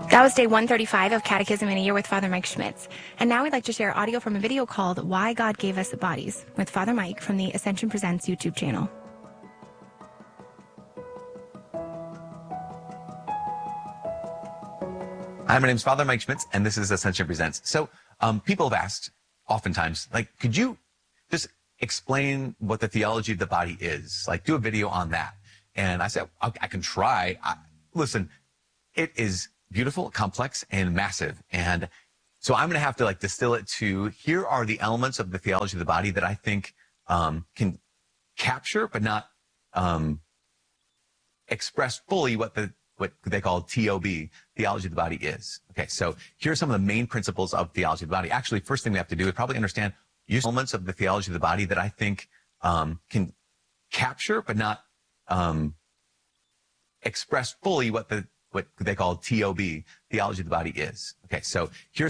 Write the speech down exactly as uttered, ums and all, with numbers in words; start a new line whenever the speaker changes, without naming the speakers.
That was day one thirty-five of Catechism in a Year with Father Mike Schmitz. And now we'd like to share audio from a video called Why God Gave Us Bodies with Father Mike from the Ascension Presents YouTube channel.
Hi, my name is Father Mike Schmitz, and this is Ascension Presents. So um, people have asked oftentimes, like, could you just explain what the theology of the body is? Like, do a video on that. And I said, I, I can try. I, listen, it is beautiful, complex, and massive. And so I'm going to have to like distill it to, here are the elements of the theology of the body that I think um, can capture, but not um, express fully what the what they call T O B, theology of the body, is. Okay, so here are some of the main principles of theology of the body. Actually, first thing we have to do is probably understand use elements of the theology of the body that I think um, can capture, but not um, express fully what the what they call T O B, theology of the body, is. Okay, so here's